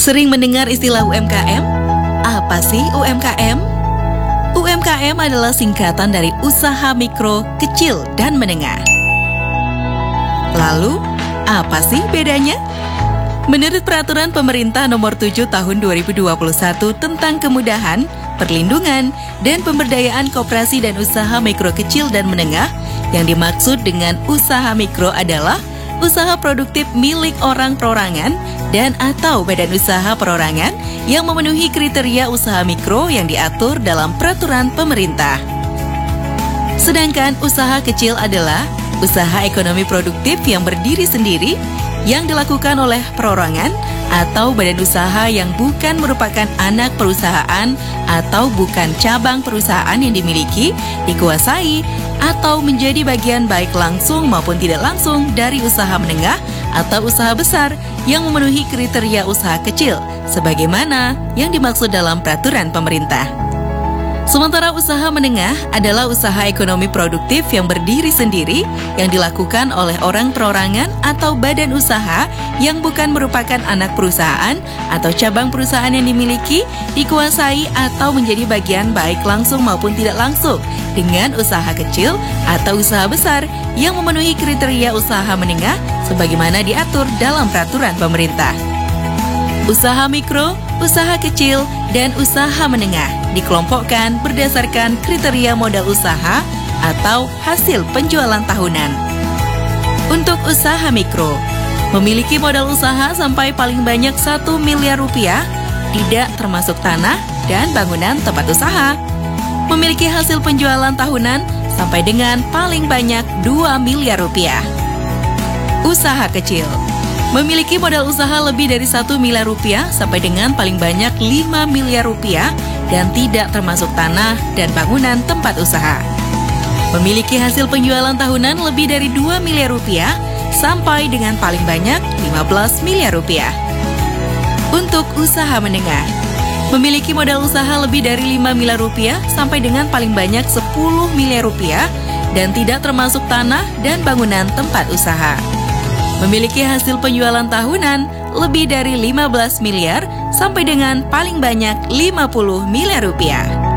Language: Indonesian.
Sering mendengar istilah UMKM? Apa sih UMKM? UMKM adalah singkatan dari usaha mikro, kecil, dan menengah. Lalu, apa sih bedanya? Menurut Peraturan Pemerintah Nomor 7 Tahun 2021 tentang kemudahan, perlindungan, dan pemberdayaan koperasi dan usaha mikro kecil dan menengah, yang dimaksud dengan usaha mikro adalah usaha produktif milik orang perorangan dan atau badan usaha perorangan yang memenuhi kriteria usaha mikro yang diatur dalam peraturan pemerintah. Sedangkan usaha kecil adalah usaha ekonomi produktif yang berdiri sendiri yang dilakukan oleh perorangan atau badan usaha yang bukan merupakan anak perusahaan atau bukan cabang perusahaan yang dimiliki, dikuasai, atau menjadi bagian baik langsung maupun tidak langsung dari usaha menengah atau usaha besar yang memenuhi kriteria usaha kecil, sebagaimana yang dimaksud dalam peraturan pemerintah. Sementara usaha menengah adalah usaha ekonomi produktif yang berdiri sendiri yang dilakukan oleh orang perorangan atau badan usaha yang bukan merupakan anak perusahaan atau cabang perusahaan yang dimiliki, dikuasai, atau menjadi bagian baik langsung maupun tidak langsung dengan usaha kecil atau usaha besar yang memenuhi kriteria usaha menengah sebagaimana diatur dalam peraturan pemerintah. Usaha mikro, usaha kecil, dan usaha menengah dikelompokkan berdasarkan kriteria modal usaha atau hasil penjualan tahunan. Untuk usaha mikro, memiliki modal usaha sampai paling banyak 1 miliar rupiah, tidak termasuk tanah dan bangunan tempat usaha. Memiliki hasil penjualan tahunan sampai dengan paling banyak 2 miliar rupiah. Usaha kecil, memiliki modal usaha lebih dari 1 miliar rupiah sampai dengan paling banyak 5 miliar rupiah dan tidak termasuk tanah dan bangunan tempat usaha. Memiliki hasil penjualan tahunan lebih dari 2 miliar rupiah sampai dengan paling banyak 15 miliar rupiah. Untuk usaha menengah, memiliki modal usaha lebih dari 5 miliar rupiah sampai dengan paling banyak 10 miliar rupiah dan tidak termasuk tanah dan bangunan tempat usaha. Memiliki hasil penjualan tahunan lebih dari 15 miliar sampai dengan paling banyak 50 miliar rupiah.